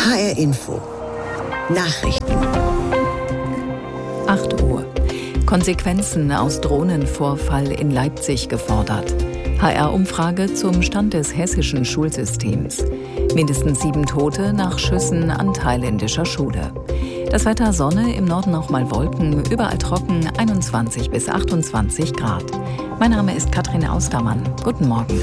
HR Info. Nachrichten. 8 Uhr. Konsequenzen aus Drohnenvorfall in Leipzig gefordert. HR-Umfrage zum Stand des hessischen Schulsystems. Mindestens 7 Tote nach Schüssen an thailändischer Schule. Das Wetter: Sonne, im Norden auch mal Wolken, überall trocken, 21 bis 28 Grad. Mein Name ist Katrin Austermann. Guten Morgen.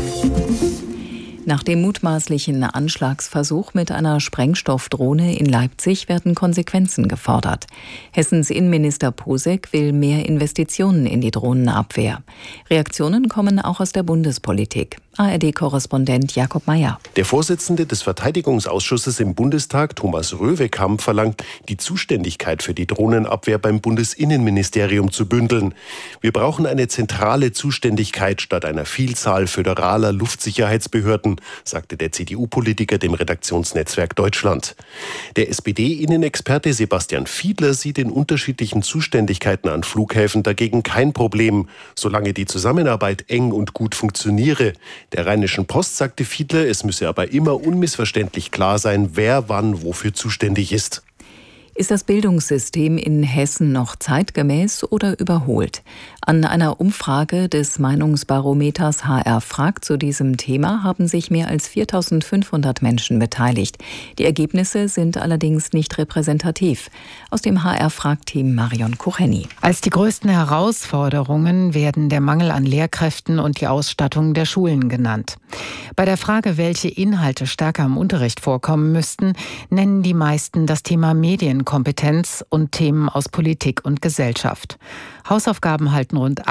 Nach dem mutmaßlichen Anschlagsversuch mit einer Sprengstoffdrohne in Leipzig werden Konsequenzen gefordert. Hessens Innenminister Posek will mehr Investitionen in die Drohnenabwehr. Reaktionen kommen auch aus der Bundespolitik. ARD-Korrespondent Jakob Mayer. Der Vorsitzende des Verteidigungsausschusses im Bundestag, Thomas Röwekamp, verlangt, die Zuständigkeit für die Drohnenabwehr beim Bundesinnenministerium zu bündeln. Wir brauchen eine zentrale Zuständigkeit statt einer Vielzahl föderaler Luftsicherheitsbehörden, sagte der CDU-Politiker dem Redaktionsnetzwerk Deutschland. Der SPD-Innenexperte Sebastian Fiedler sieht in unterschiedlichen Zuständigkeiten an Flughäfen dagegen kein Problem, solange die Zusammenarbeit eng und gut funktioniere. Der Rheinischen Post sagte Fiedler, es müsse aber immer unmissverständlich klar sein, wer wann wofür zuständig ist. Ist das Bildungssystem in Hessen noch zeitgemäß oder überholt? An einer Umfrage des Meinungsbarometers HR fragt zu diesem Thema haben sich mehr als 4.500 Menschen beteiligt. Die Ergebnisse sind allerdings nicht repräsentativ. Aus dem HR-Fragteam Marion Kucheni. Als die größten Herausforderungen werden der Mangel an Lehrkräften und die Ausstattung der Schulen genannt. Bei der Frage, welche Inhalte stärker im Unterricht vorkommen müssten, nennen die meisten das Thema Medienkompetenz und Themen aus Politik und Gesellschaft. Hausaufgaben halten rund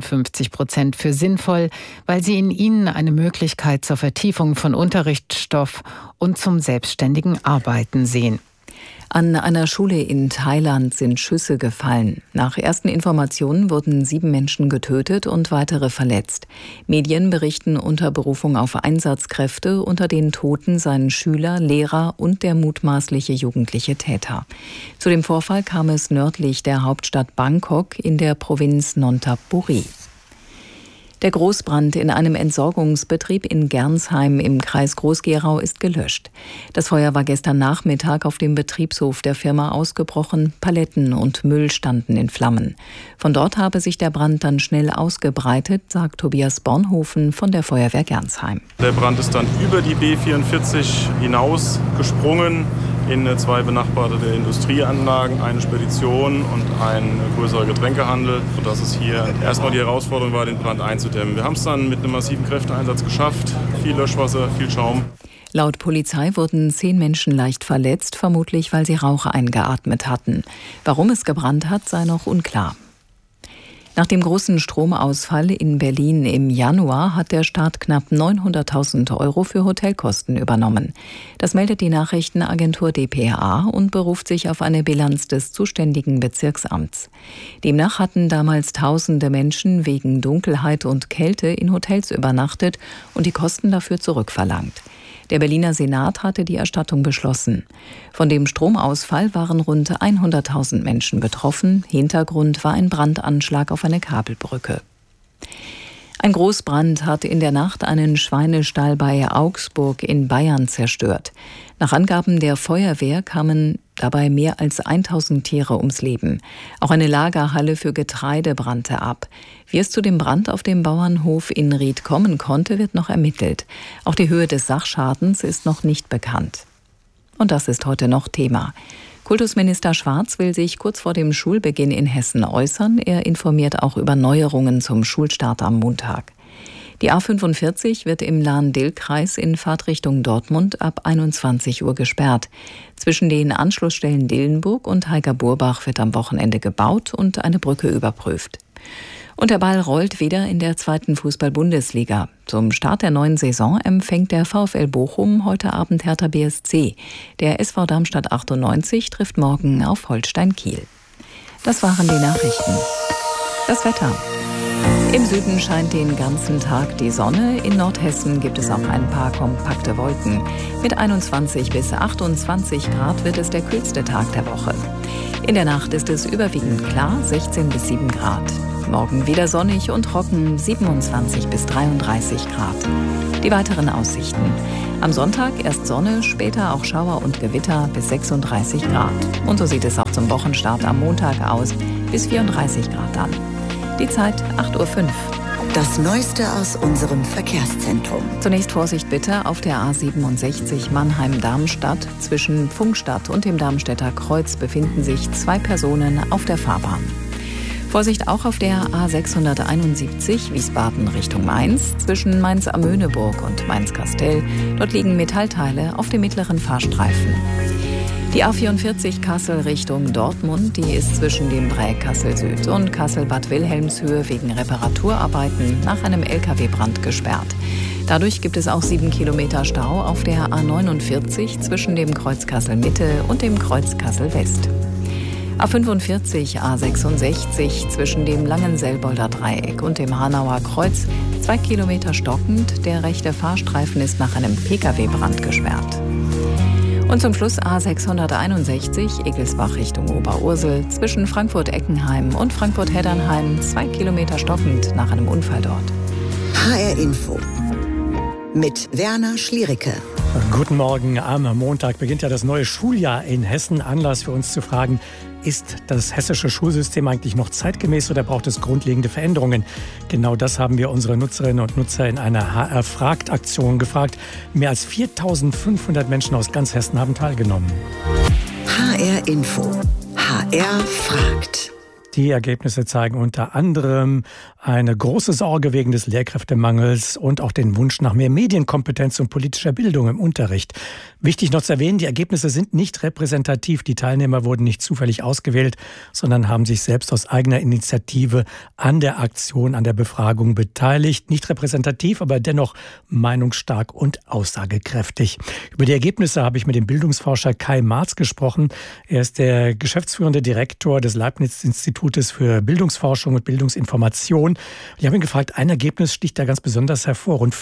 58% für sinnvoll, weil sie in ihnen eine Möglichkeit zur Vertiefung von Unterrichtsstoff und zum selbstständigen Arbeiten sehen. An einer Schule in Thailand sind Schüsse gefallen. Nach ersten Informationen wurden 7 Menschen getötet und weitere verletzt. Medien berichten unter Berufung auf Einsatzkräfte. Unter den Toten seien Schüler, Lehrer und der mutmaßliche jugendliche Täter. Zu dem Vorfall kam es nördlich der Hauptstadt Bangkok in der Provinz Nonthaburi. Der Großbrand in einem Entsorgungsbetrieb in Gernsheim im Kreis Groß-Gerau ist gelöscht. Das Feuer war gestern Nachmittag auf dem Betriebshof der Firma ausgebrochen. Paletten und Müll standen in Flammen. Von dort habe sich der Brand dann schnell ausgebreitet, sagt Tobias Bornhofen von der Feuerwehr Gernsheim. Der Brand ist dann über die B44 hinaus gesprungen in 2 benachbarte Industrieanlagen, eine Spedition und ein größerer Getränkehandel, sodass es hier erstmal die Herausforderung war, den Brand einzudämmen. Wir haben es dann mit einem massiven Kräfteeinsatz geschafft. Viel Löschwasser, viel Schaum. Laut Polizei wurden 10 Menschen leicht verletzt, vermutlich weil sie Rauch eingeatmet hatten. Warum es gebrannt hat, sei noch unklar. Nach dem großen Stromausfall in Berlin im Januar hat der Staat knapp 900.000 € für Hotelkosten übernommen. Das meldet die Nachrichtenagentur dpa und beruft sich auf eine Bilanz des zuständigen Bezirksamts. Demnach hatten damals tausende Menschen wegen Dunkelheit und Kälte in Hotels übernachtet und die Kosten dafür zurückverlangt. Der Berliner Senat hatte die Erstattung beschlossen. Von dem Stromausfall waren rund 100.000 Menschen betroffen. Hintergrund war ein Brandanschlag auf eine Kabelbrücke. Ein Großbrand hat in der Nacht einen Schweinestall bei Augsburg in Bayern zerstört. Nach Angaben der Feuerwehr kamen dabei mehr als 1.000 Tiere ums Leben. Auch eine Lagerhalle für Getreide brannte ab. Wie es zu dem Brand auf dem Bauernhof in Ried kommen konnte, wird noch ermittelt. Auch die Höhe des Sachschadens ist noch nicht bekannt. Und das ist heute noch Thema. Kultusminister Schwarz will sich kurz vor dem Schulbeginn in Hessen äußern. Er informiert auch über Neuerungen zum Schulstart am Montag. Die A45 wird im Lahn-Dill-Kreis in Fahrtrichtung Dortmund ab 21 Uhr gesperrt. Zwischen den Anschlussstellen Dillenburg und Heiger-Burbach wird am Wochenende gebaut und eine Brücke überprüft. Und der Ball rollt wieder in der 2. Fußball-Bundesliga. Zum Start der neuen Saison empfängt der VfL Bochum heute Abend Hertha BSC. Der SV Darmstadt 98 trifft morgen auf Holstein Kiel. Das waren die Nachrichten. Das Wetter. Im Süden scheint den ganzen Tag die Sonne. In Nordhessen gibt es auch ein paar kompakte Wolken. Mit 21 bis 28 Grad wird es der kühlste Tag der Woche. In der Nacht ist es überwiegend klar, 16 bis 7 Grad. Morgen wieder sonnig und trocken, 27 bis 33 Grad. Die weiteren Aussichten. Am Sonntag erst Sonne, später auch Schauer und Gewitter bis 36 Grad. Und so sieht es auch zum Wochenstart am Montag aus, bis 34 Grad dann. Die Zeit 8:05 Uhr. Das Neueste aus unserem Verkehrszentrum. Zunächst Vorsicht bitte auf der A67 Mannheim-Darmstadt. Zwischen Pfungstadt und dem Darmstädter Kreuz befinden sich 2 Personen auf der Fahrbahn. Vorsicht auch auf der A671 Wiesbaden Richtung Mainz. Zwischen Mainz-Amöneburg und Mainz-Kastell. Dort liegen Metallteile auf dem mittleren Fahrstreifen. Die A44 Kassel Richtung Dortmund, die ist zwischen dem Dreieck Kassel Süd und Kassel-Bad Wilhelmshöhe wegen Reparaturarbeiten nach einem Lkw-Brand gesperrt. Dadurch gibt es auch 7 Kilometer Stau auf der A49 zwischen dem Kreuz Kassel Mitte und dem Kreuz Kassel West. A45, A66 zwischen dem Langenselbolder Dreieck und dem Hanauer Kreuz, 2 Kilometer stockend. Der rechte Fahrstreifen ist nach einem Pkw-Brand gesperrt. Und zum Schluss A661 Egelsbach Richtung Oberursel zwischen Frankfurt-Eckenheim und Frankfurt-Heddernheim, 2 Kilometer stockend nach einem Unfall dort. HR Info mit Werner Schliericke. Guten Morgen. Am Montag beginnt ja das neue Schuljahr in Hessen. Anlass für uns zu fragen, ist das hessische Schulsystem eigentlich noch zeitgemäß oder braucht es grundlegende Veränderungen? Genau das haben wir unsere Nutzerinnen und Nutzer in einer HR-Fragt-Aktion gefragt. Mehr als 4.500 Menschen aus ganz Hessen haben teilgenommen. HR Info. HR fragt. Die Ergebnisse zeigen unter anderem eine große Sorge wegen des Lehrkräftemangels und auch den Wunsch nach mehr Medienkompetenz und politischer Bildung im Unterricht. Wichtig noch zu erwähnen, die Ergebnisse sind nicht repräsentativ. Die Teilnehmer wurden nicht zufällig ausgewählt, sondern haben sich selbst aus eigener Initiative an der Aktion, an der Befragung beteiligt. Nicht repräsentativ, aber dennoch meinungsstark und aussagekräftig. Über die Ergebnisse habe ich mit dem Bildungsforscher Kai Marz gesprochen. Er ist der geschäftsführende Direktor des Leibniz-Instituts für Bildungsforschung und Bildungsinformation. Ich habe ihn gefragt, ein Ergebnis sticht da ganz besonders hervor. Rund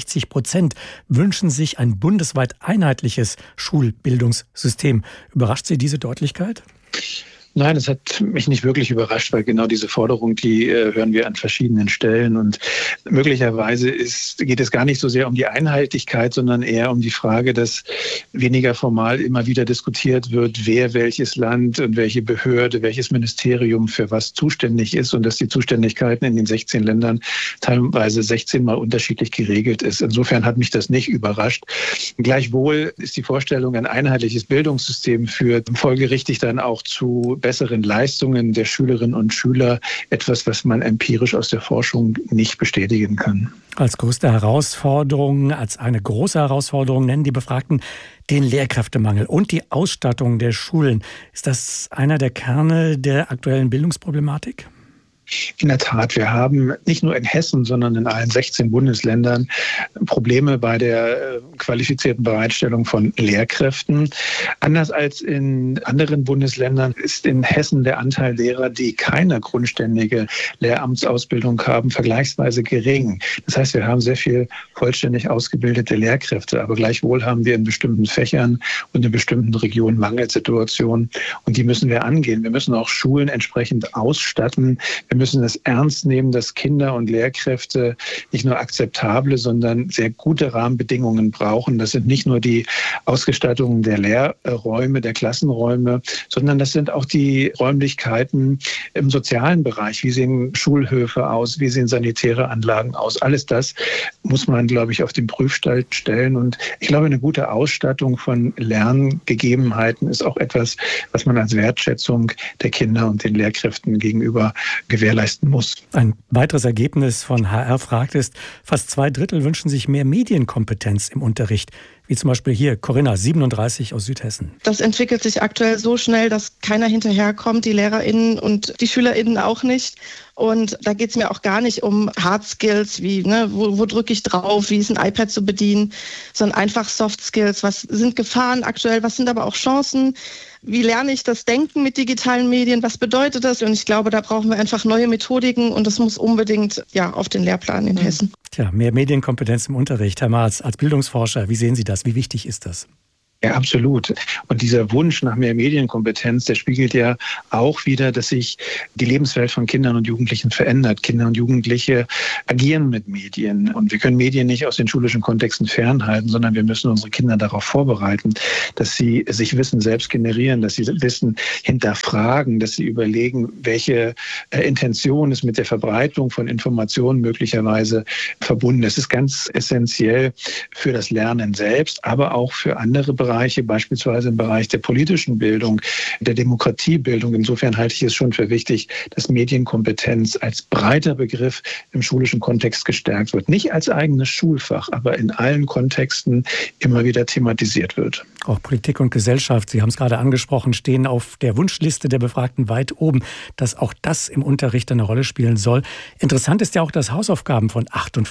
65% wünschen sich ein bundesweit einheitliches Schulbildungssystem. Überrascht Sie diese Deutlichkeit? Nein, das hat mich nicht wirklich überrascht, weil genau diese Forderung, die hören wir an verschiedenen Stellen. Und möglicherweise geht es gar nicht so sehr um die Einheitlichkeit, sondern eher um die Frage, dass weniger formal immer wieder diskutiert wird, wer welches Land und welche Behörde, welches Ministerium für was zuständig ist und dass die Zuständigkeiten in den 16 Ländern teilweise 16 Mal unterschiedlich geregelt ist. Insofern hat mich das nicht überrascht. Gleichwohl ist die Vorstellung, ein einheitliches Bildungssystem führt folgerichtig dann auch zu besseren Leistungen der Schülerinnen und Schüler, etwas, was man empirisch aus der Forschung nicht bestätigen kann. Als größte Herausforderung, als eine große Herausforderung nennen die Befragten den Lehrkräftemangel und die Ausstattung der Schulen. Ist das einer der Kerne der aktuellen Bildungsproblematik? In der Tat, wir haben nicht nur in Hessen, sondern in allen 16 Bundesländern Probleme bei der qualifizierten Bereitstellung von Lehrkräften. Anders als in anderen Bundesländern ist in Hessen der Anteil derer, die keine grundständige Lehramtsausbildung haben, vergleichsweise gering. Das heißt, wir haben sehr viel vollständig ausgebildete Lehrkräfte, aber gleichwohl haben wir in bestimmten Fächern und in bestimmten Regionen Mangelsituationen und die müssen wir angehen. Wir müssen auch Schulen entsprechend ausstatten. Wir müssen es ernst nehmen, dass Kinder und Lehrkräfte nicht nur akzeptable, sondern sehr gute Rahmenbedingungen brauchen. Das sind nicht nur die Ausgestattungen der Lehrräume, der Klassenräume, sondern das sind auch die Räumlichkeiten im sozialen Bereich. Wie sehen Schulhöfe aus? Wie sehen sanitäre Anlagen aus? Alles das muss man, glaube ich, auf den Prüfstand stellen. Und ich glaube, eine gute Ausstattung von Lerngegebenheiten ist auch etwas, was man als Wertschätzung der Kinder und den Lehrkräften gegenüber gewährleisten muss. Ein weiteres Ergebnis von HR fragt ist, fast 2/3 wünschen sich mehr Medienkompetenz im Unterricht. Wie zum Beispiel hier Corinna, 37 aus Südhessen. Das entwickelt sich aktuell so schnell, dass keiner hinterherkommt, die LehrerInnen und die SchülerInnen auch nicht. Und da geht es mir auch gar nicht um Hard Skills, wie wo drücke ich drauf, wie ist ein iPad zu bedienen, sondern einfach Soft Skills. Was sind Gefahren aktuell, was sind aber auch Chancen? Wie lerne ich das Denken mit digitalen Medien? Was bedeutet das? Und ich glaube, da brauchen wir einfach neue Methodiken und das muss unbedingt auf den Lehrplan in Hessen. Tja, mehr Medienkompetenz im Unterricht. Herr Marz, als Bildungsforscher, wie sehen Sie das? Wie wichtig ist das? Ja, absolut. Und dieser Wunsch nach mehr Medienkompetenz, der spiegelt ja auch wieder, dass sich die Lebenswelt von Kindern und Jugendlichen verändert. Kinder und Jugendliche agieren mit Medien. Und wir können Medien nicht aus den schulischen Kontexten fernhalten, sondern wir müssen unsere Kinder darauf vorbereiten, dass sie sich Wissen selbst generieren, dass sie Wissen hinterfragen, dass sie überlegen, welche Intention ist mit der Verbreitung von Informationen möglicherweise verbunden. Das ist ganz essentiell für das Lernen selbst, aber auch für andere Bereiche, beispielsweise im Bereich der politischen Bildung, der Demokratiebildung. Insofern halte ich es schon für wichtig, dass Medienkompetenz als breiter Begriff im schulischen Kontext gestärkt wird. Nicht als eigenes Schulfach, aber in allen Kontexten immer wieder thematisiert wird. Auch Politik und Gesellschaft, Sie haben es gerade angesprochen, stehen auf der Wunschliste der Befragten weit oben, dass auch das im Unterricht eine Rolle spielen soll. Interessant ist ja auch, dass Hausaufgaben von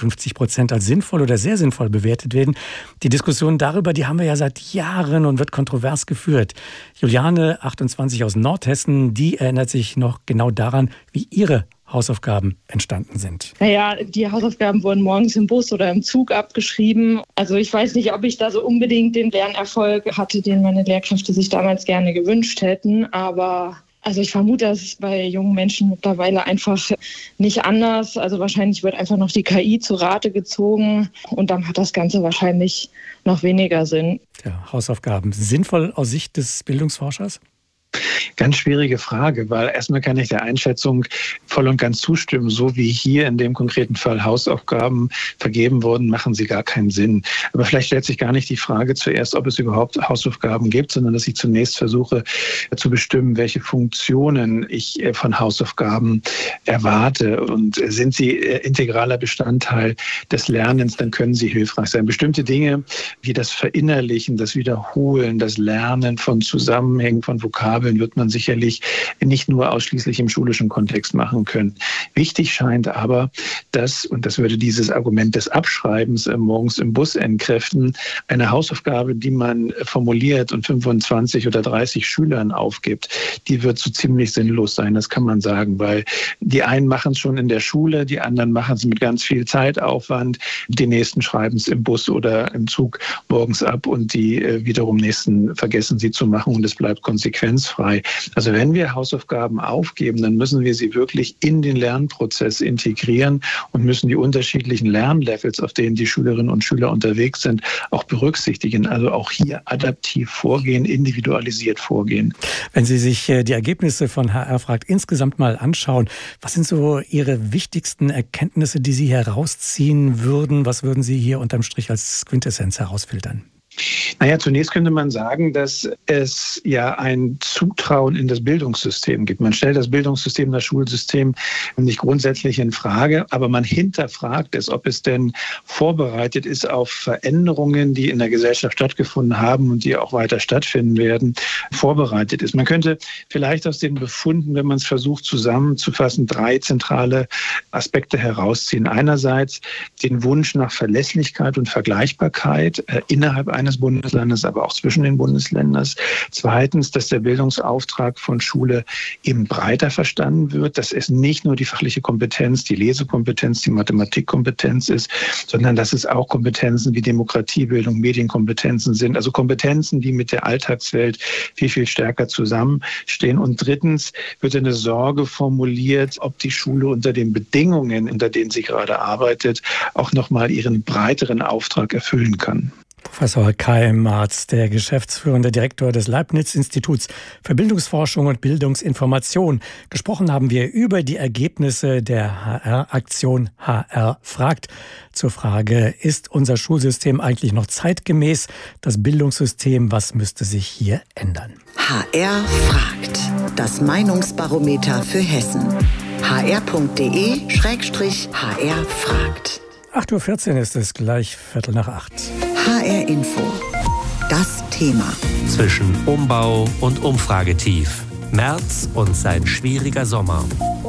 58% als sinnvoll oder sehr sinnvoll bewertet werden. Die Diskussion darüber, die haben wir ja seit Jahren und wird kontrovers geführt. Juliane, 28 aus Nordhessen, die erinnert sich noch genau daran, wie ihre Hausaufgaben entstanden sind. Naja, die Hausaufgaben wurden morgens im Bus oder im Zug abgeschrieben. Also ich weiß nicht, ob ich da so unbedingt den Lernerfolg hatte, den meine Lehrkräfte sich damals gerne gewünscht hätten. Aber also ich vermute, das ist bei jungen Menschen mittlerweile einfach nicht anders. Also wahrscheinlich wird einfach noch die KI zu Rate gezogen und dann hat das Ganze wahrscheinlich noch weniger Sinn. Ja, Hausaufgaben sinnvoll aus Sicht des Bildungsforschers? Ganz schwierige Frage, weil erstmal kann ich der Einschätzung voll und ganz zustimmen. So wie hier in dem konkreten Fall Hausaufgaben vergeben wurden, machen sie gar keinen Sinn. Aber vielleicht stellt sich gar nicht die Frage zuerst, ob es überhaupt Hausaufgaben gibt, sondern dass ich zunächst versuche zu bestimmen, welche Funktionen ich von Hausaufgaben erwarte. Und sind sie integraler Bestandteil des Lernens, dann können sie hilfreich sein. Bestimmte Dinge wie das Verinnerlichen, das Wiederholen, das Lernen von Zusammenhängen, von Vokabeln wird man sicherlich nicht nur ausschließlich im schulischen Kontext machen können. Wichtig scheint aber, dass, und das würde dieses Argument des Abschreibens morgens im Bus entkräften, eine Hausaufgabe, die man formuliert und 25 oder 30 Schülern aufgibt, die wird so ziemlich sinnlos sein, das kann man sagen, weil die einen machen es schon in der Schule, die anderen machen es mit ganz viel Zeitaufwand, die nächsten schreiben es im Bus oder im Zug morgens ab und die wiederum nächsten vergessen sie zu machen und es bleibt konsequenzfrei. Also wenn wir Hausaufgaben aufgeben, dann müssen wir sie wirklich in den Lernprozess integrieren und müssen die unterschiedlichen Lernlevels, auf denen die Schülerinnen und Schüler unterwegs sind, auch berücksichtigen. Also auch hier adaptiv vorgehen, individualisiert vorgehen. Wenn Sie sich die Ergebnisse von HR fragt insgesamt mal anschauen, was sind so Ihre wichtigsten Erkenntnisse, die Sie herausziehen würden? Was würden Sie hier unterm Strich als Quintessenz herausfiltern? Naja, zunächst könnte man sagen, dass es ja ein Zutrauen in das Bildungssystem gibt. Man stellt das Bildungssystem, das Schulsystem nicht grundsätzlich in Frage, aber man hinterfragt es, ob es denn vorbereitet ist auf Veränderungen, die in der Gesellschaft stattgefunden haben und die auch weiter stattfinden werden, vorbereitet ist. Man könnte vielleicht aus den Befunden, wenn man es versucht zusammenzufassen, 3 zentrale Aspekte herausziehen. Einerseits den Wunsch nach Verlässlichkeit und Vergleichbarkeit innerhalb eines Bundeslandes, aber auch zwischen den Bundesländern. Zweitens, dass der Bildungsauftrag von Schule eben breiter verstanden wird, dass es nicht nur die fachliche Kompetenz, die Lesekompetenz, die Mathematikkompetenz ist, sondern dass es auch Kompetenzen wie Demokratiebildung, Medienkompetenzen sind, also Kompetenzen, die mit der Alltagswelt viel, viel stärker zusammenstehen. Und drittens wird eine Sorge formuliert, ob die Schule unter den Bedingungen, unter denen sie gerade arbeitet, auch nochmal ihren breiteren Auftrag erfüllen kann. Professor Kai Marz, der geschäftsführende Direktor des Leibniz-Instituts für Bildungsforschung und Bildungsinformation. Gesprochen haben wir über die Ergebnisse der HR-Aktion HR fragt. Zur Frage, ist unser Schulsystem eigentlich noch zeitgemäß? Das Bildungssystem, was müsste sich hier ändern? HR fragt. Das Meinungsbarometer für Hessen. hr.de/HR fragt. 8:14 Uhr ist es, gleich 7:45. HR Info. Das Thema. Zwischen Umbau und Umfragetief. März und sein schwieriger Sommer.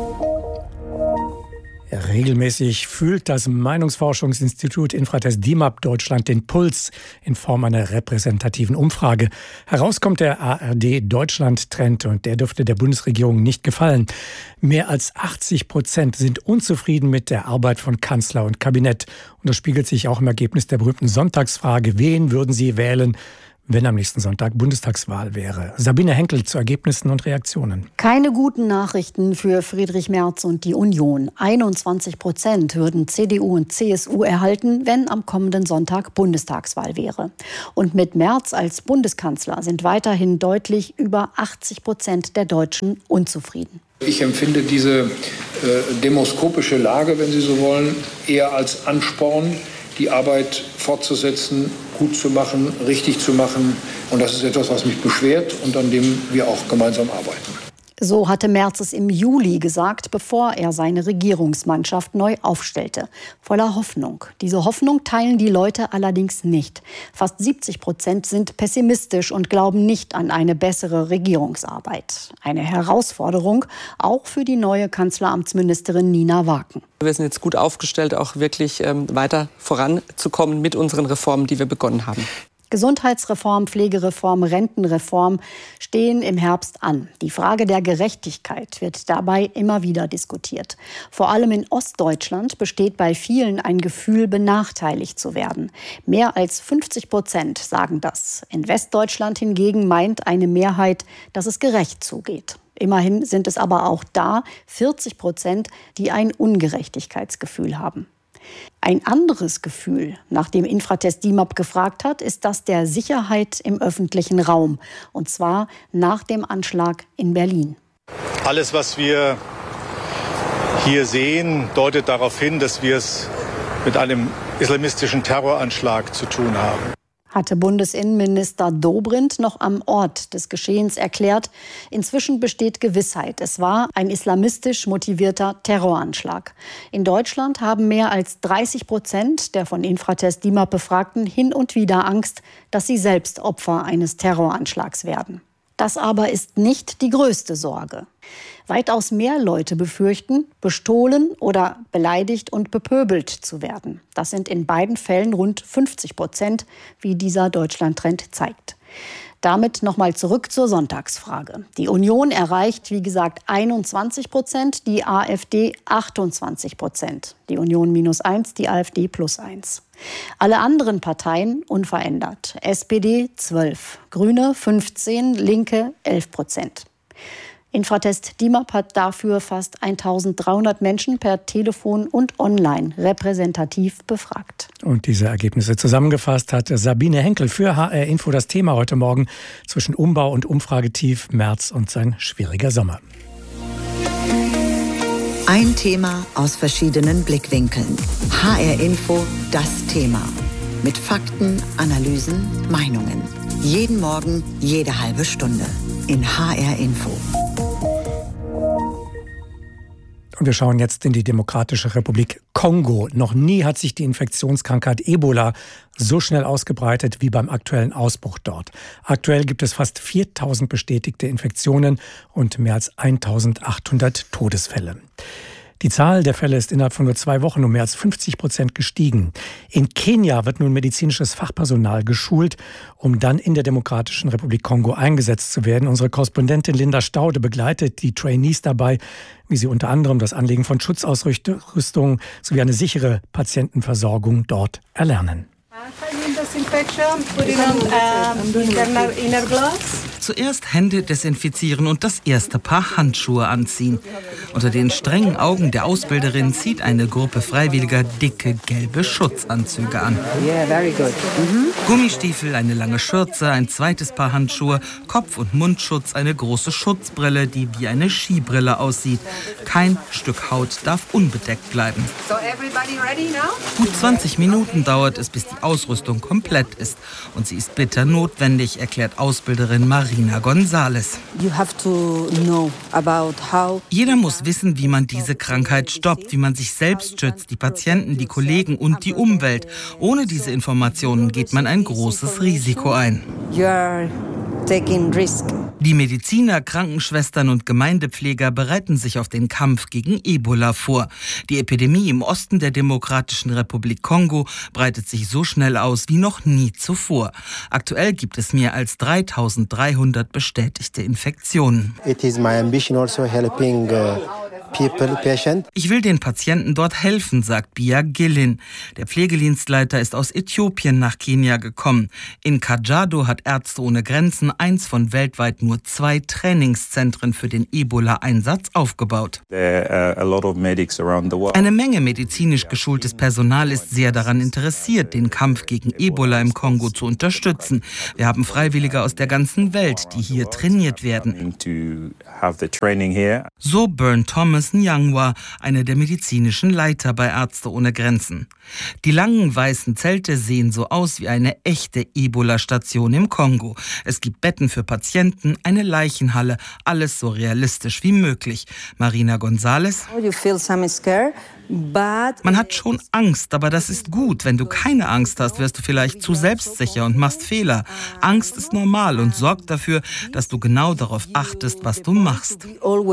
Ja, regelmäßig fühlt das Meinungsforschungsinstitut Infratest DIMAP Deutschland den Puls in Form einer repräsentativen Umfrage. Herauskommt der ARD Deutschland-Trend und der dürfte der Bundesregierung nicht gefallen. Mehr als 80% sind unzufrieden mit der Arbeit von Kanzler und Kabinett. Und das spiegelt sich auch im Ergebnis der berühmten Sonntagsfrage: Wen würden Sie wählen, wenn am nächsten Sonntag Bundestagswahl wäre. Sabine Henkel zu Ergebnissen und Reaktionen. Keine guten Nachrichten für Friedrich Merz und die Union. 21% würden CDU und CSU erhalten, wenn am kommenden Sonntag Bundestagswahl wäre. Und mit Merz als Bundeskanzler sind weiterhin deutlich über 80% der Deutschen unzufrieden. Ich empfinde diese demoskopische Lage, wenn Sie so wollen, eher als Ansporn, die Arbeit fortzusetzen, gut zu machen, richtig zu machen. Und das ist etwas, was mich beschwert und an dem wir auch gemeinsam arbeiten. So hatte Merz es im Juli gesagt, bevor er seine Regierungsmannschaft neu aufstellte. Voller Hoffnung. Diese Hoffnung teilen die Leute allerdings nicht. Fast 70% sind pessimistisch und glauben nicht an eine bessere Regierungsarbeit. Eine Herausforderung auch für die neue Kanzleramtsministerin Nina Waken. Wir sind jetzt gut aufgestellt, auch wirklich weiter voranzukommen mit unseren Reformen, die wir begonnen haben. Gesundheitsreform, Pflegereform, Rentenreform stehen im Herbst an. Die Frage der Gerechtigkeit wird dabei immer wieder diskutiert. Vor allem in Ostdeutschland besteht bei vielen ein Gefühl, benachteiligt zu werden. Mehr als 50% sagen das. In Westdeutschland hingegen meint eine Mehrheit, dass es gerecht zugeht. Immerhin sind es aber auch da 40%, die ein Ungerechtigkeitsgefühl haben. Ein anderes Gefühl, nach dem Infratest DIMAP gefragt hat, ist das der Sicherheit im öffentlichen Raum. Und zwar nach dem Anschlag in Berlin. Alles, was wir hier sehen, deutet darauf hin, dass wir es mit einem islamistischen Terroranschlag zu tun haben. Hatte Bundesinnenminister Dobrindt noch am Ort des Geschehens erklärt. Inzwischen besteht Gewissheit. Es war ein islamistisch motivierter Terroranschlag. In Deutschland haben mehr als 30% der von Infratest DIMAP Befragten hin und wieder Angst, dass sie selbst Opfer eines Terroranschlags werden. Das aber ist nicht die größte Sorge. Weitaus mehr Leute befürchten, bestohlen oder beleidigt und bepöbelt zu werden. Das sind in beiden Fällen rund 50%, wie dieser Deutschland-Trend zeigt. Damit nochmal zurück zur Sonntagsfrage. Die Union erreicht, wie gesagt, 21%, die AfD 28%. Die Union -1, die AfD +1. Alle anderen Parteien unverändert. SPD 12, Grüne 15, Linke 11%. Infratest DIMAP hat dafür fast 1300 Menschen per Telefon und online repräsentativ befragt. Und diese Ergebnisse zusammengefasst hat Sabine Henkel für HR Info. Das Thema heute Morgen zwischen Umbau und Umfragetief, Merz und sein schwieriger Sommer. Ein Thema aus verschiedenen Blickwinkeln. HR Info, das Thema. Mit Fakten, Analysen, Meinungen. Jeden Morgen, jede halbe Stunde. In HR Info. Und wir schauen jetzt in die Demokratische Republik Kongo. Noch nie hat sich die Infektionskrankheit Ebola so schnell ausgebreitet wie beim aktuellen Ausbruch dort. Aktuell gibt es fast 4000 bestätigte Infektionen und mehr als 1800 Todesfälle. Die Zahl der Fälle ist innerhalb von nur 2 Wochen um mehr als 50% gestiegen. In Kenia wird nun medizinisches Fachpersonal geschult, um dann in der Demokratischen Republik Kongo eingesetzt zu werden. Unsere Korrespondentin Linda Staude begleitet die Trainees dabei, wie sie unter anderem das Anlegen von Schutzausrüstung sowie eine sichere Patientenversorgung dort erlernen. Zuerst Hände desinfizieren und das erste Paar Handschuhe anziehen. Unter den strengen Augen der Ausbilderin zieht eine Gruppe Freiwilliger dicke gelbe Schutzanzüge an. Gummistiefel, eine lange Schürze, ein zweites Paar Handschuhe, Kopf- und Mundschutz, eine große Schutzbrille, die wie eine Skibrille aussieht. Kein Stück Haut darf unbedeckt bleiben. Gut 20 Minuten dauert es, bis die Ausrüstung komplett ist. Und sie ist bitter notwendig, erklärt Ausbilderin Marina González. Jeder muss wissen, wie man diese Krankheit stoppt, wie man sich selbst schützt, die Patienten, die Kollegen und die Umwelt. Ohne diese Informationen geht man ein großes Risiko ein. Die Mediziner, Krankenschwestern und Gemeindepfleger bereiten sich auf den Kampf gegen Ebola vor. Die Epidemie im Osten der Demokratischen Republik Kongo breitet sich so schnell aus wie noch nie zuvor. Aktuell gibt es mehr als 3300 bestätigte Infektionen. Ich will den Patienten dort helfen, sagt Bia Gillin. Der Pflegedienstleiter ist aus Äthiopien nach Kenia gekommen. In Kajiado hat Ärzte ohne Grenzen eins von weltweit nur 2 Trainingszentren für den Ebola-Einsatz aufgebaut. Eine Menge medizinisch geschultes Personal ist sehr daran interessiert, den Kampf gegen Ebola im Kongo zu unterstützen. Wir haben Freiwillige aus der ganzen Welt, die hier trainiert werden. So Bern Thomas Nyangwa, einer der medizinischen Leiter bei Ärzte ohne Grenzen. Die langen weißen Zelte sehen so aus wie eine echte Ebola-Station im Kongo. Es gibt Betten für Patienten, eine Leichenhalle, alles so realistisch wie möglich. Marina González. Man hat schon Angst, aber das ist gut. Wenn du keine Angst hast, wirst du vielleicht zu selbstsicher und machst Fehler. Angst ist normal und sorgt dafür, dass du genau darauf achtest, was du machst.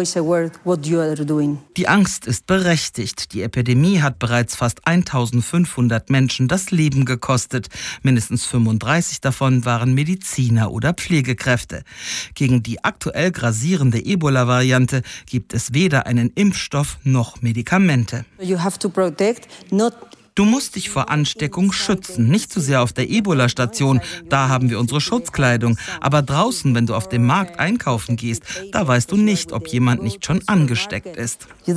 Die Angst ist berechtigt. Die Epidemie hat bereits fast 1500 Menschen das Leben gekostet. Mindestens 35 davon waren Mediziner oder Pflegekräfte. Gegen die aktuell grassierende Ebola-Variante gibt es weder einen Impfstoff noch Medikamente. Du musst dich vor Ansteckung schützen, nicht zu sehr auf der Ebola-Station, da haben wir unsere Schutzkleidung. Aber draußen, wenn du auf dem Markt einkaufen gehst, da weißt du nicht, ob jemand nicht schon angesteckt ist. Die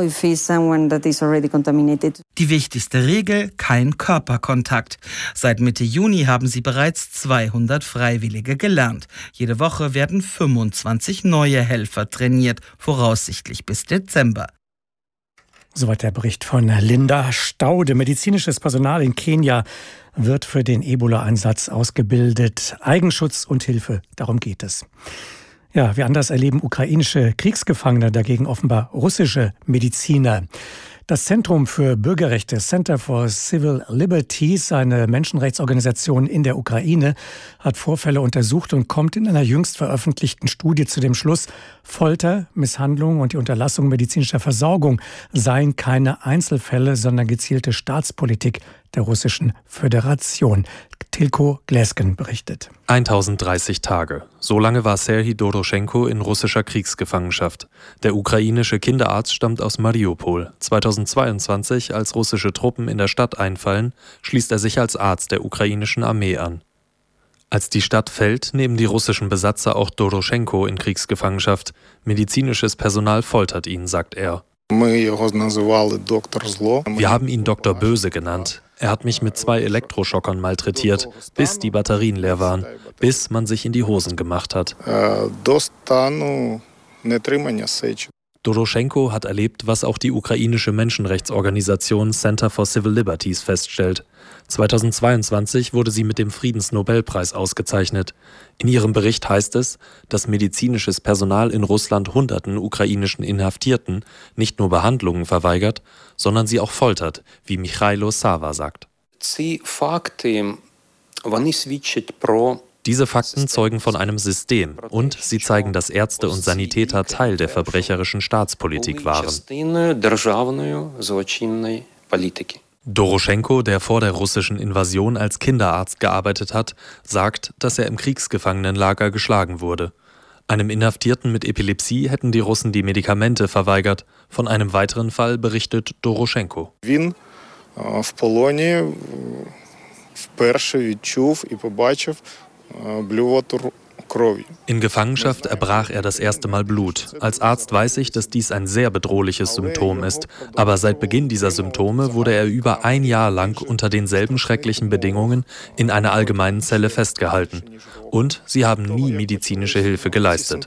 wichtigste Regel, kein Körperkontakt. Seit Mitte Juni haben sie bereits 200 Freiwillige gelernt. Jede Woche werden 25 neue Helfer trainiert, voraussichtlich bis Dezember. Soweit der Bericht von Linda Staude. Medizinisches Personal in Kenia wird für den Ebola-Einsatz ausgebildet. Eigenschutz und Hilfe, darum geht es. Ja, wie anders erleben ukrainische Kriegsgefangene dagegen offenbar russische Mediziner. Das Zentrum für Bürgerrechte, Center for Civil Liberties, eine Menschenrechtsorganisation in der Ukraine, hat Vorfälle untersucht und kommt in einer jüngst veröffentlichten Studie zu dem Schluss, Folter, Misshandlung und die Unterlassung medizinischer Versorgung seien keine Einzelfälle, sondern gezielte Staatspolitik der Russischen Föderation. Tilko Glesken berichtet. 1030 Tage. So lange war Serhij Doroschenko in russischer Kriegsgefangenschaft. Der ukrainische Kinderarzt stammt aus Mariupol. 2022, als russische Truppen in der Stadt einfallen, schließt er sich als Arzt der ukrainischen Armee an. Als die Stadt fällt, nehmen die russischen Besatzer auch Doroschenko in Kriegsgefangenschaft. Medizinisches Personal foltert ihn, sagt er. Wir haben ihn Dr. Böse genannt. Er hat mich mit 2 Elektroschockern malträtiert, bis die Batterien leer waren, bis man sich in die Hosen gemacht hat. Doroschenko hat erlebt, was auch die ukrainische Menschenrechtsorganisation Center for Civil Liberties feststellt. 2022 wurde sie mit dem Friedensnobelpreis ausgezeichnet. In ihrem Bericht heißt es, dass medizinisches Personal in Russland hunderten ukrainischen Inhaftierten nicht nur Behandlungen verweigert, sondern sie auch foltert, wie Michailo Sava sagt. Diese Fakten zeugen von einem System und sie zeigen, dass Ärzte und Sanitäter Teil der verbrecherischen Staatspolitik waren. Doroschenko, der vor der russischen Invasion als Kinderarzt gearbeitet hat, sagt, dass er im Kriegsgefangenenlager geschlagen wurde. Einem Inhaftierten mit Epilepsie hätten die Russen die Medikamente verweigert. Von einem weiteren Fall berichtet Doroschenko. In Gefangenschaft erbrach er das erste Mal Blut. Als Arzt weiß ich, dass dies ein sehr bedrohliches Symptom ist. Aber seit Beginn dieser Symptome wurde er über ein Jahr lang unter denselben schrecklichen Bedingungen in einer allgemeinen Zelle festgehalten. Und sie haben nie medizinische Hilfe geleistet.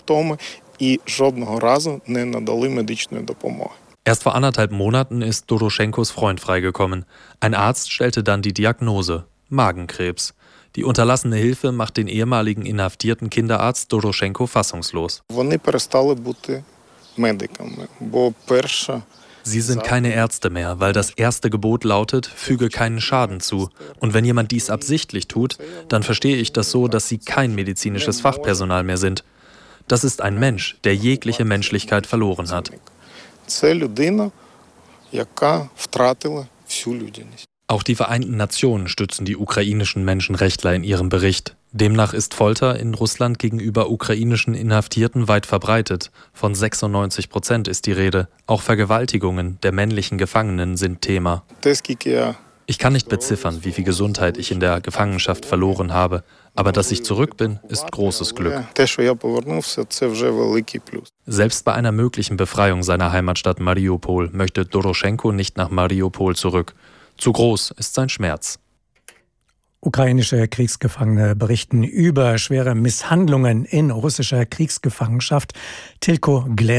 Erst vor 1,5 Monaten ist Doroschenkos Freund freigekommen. Ein Arzt stellte dann die Diagnose: Magenkrebs. Die unterlassene Hilfe macht den ehemaligen inhaftierten Kinderarzt Doroschenko fassungslos. Sie sind keine Ärzte mehr, weil das erste Gebot lautet, füge keinen Schaden zu. Und wenn jemand dies absichtlich tut, dann verstehe ich das so, dass sie kein medizinisches Fachpersonal mehr sind. Das ist ein Mensch, der jegliche Menschlichkeit verloren hat. Auch die Vereinten Nationen stützen die ukrainischen Menschenrechtler in ihrem Bericht. Demnach ist Folter in Russland gegenüber ukrainischen Inhaftierten weit verbreitet. Von 96% ist die Rede. Auch Vergewaltigungen der männlichen Gefangenen sind Thema. Ich kann nicht beziffern, wie viel Gesundheit ich in der Gefangenschaft verloren habe. Aber dass ich zurück bin, ist großes Glück. Selbst bei einer möglichen Befreiung seiner Heimatstadt Mariupol möchte Doroschenko nicht nach Mariupol zurück. Zu groß ist sein Schmerz. Ukrainische Kriegsgefangene berichten über schwere Misshandlungen in russischer Kriegsgefangenschaft. Tilko Gläser